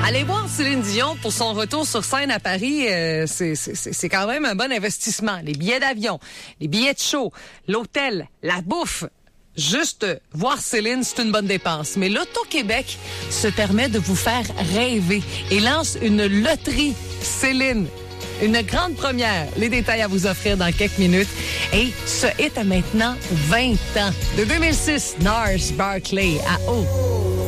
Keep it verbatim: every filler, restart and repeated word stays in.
Aller voir Céline Dion pour son retour sur scène à Paris, euh, c'est, c'est, c'est quand même un bon investissement. Les billets d'avion, les billets de show, l'hôtel, la bouffe. Juste voir Céline, c'est une bonne dépense. Mais l'Auto-Québec se permet de vous faire rêver et lance une loterie Céline. Une grande première. Les détails à vous offrir dans quelques minutes. Et ce hit a maintenant vingt ans. De deux mille six, Gnarls Barkley à O.